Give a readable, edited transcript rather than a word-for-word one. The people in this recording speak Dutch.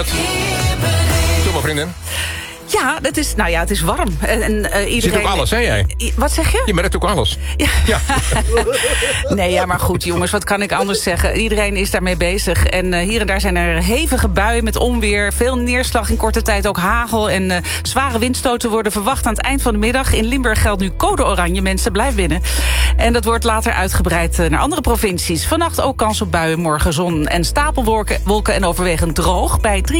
Doe maar, vriendin. Ja, het is warm. En, iedereen... Zit ook alles, hè jij? Wat zeg je? Je merkt ook alles. Ja. Nee, ja, maar goed, jongens, wat kan ik anders zeggen? Iedereen is daarmee bezig. En hier en daar zijn er hevige buien met onweer. Veel neerslag, in korte tijd ook hagel. En zware windstoten worden verwacht aan het eind van de middag. In Limburg geldt nu code oranje. Mensen, blijf binnen. En dat wordt later uitgebreid naar andere provincies. Vannacht ook kans op buien, morgen zon en stapelwolken en overwegend droog. Bij 3